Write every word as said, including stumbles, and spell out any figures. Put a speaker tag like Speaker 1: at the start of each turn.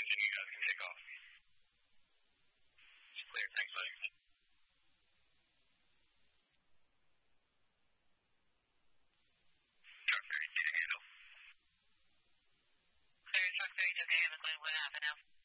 Speaker 1: engine, you guys can take off. It's clear. Thanks, buddy. Truck thirty-two to handle.
Speaker 2: Clear, truck thirty-two to handle. What happened now?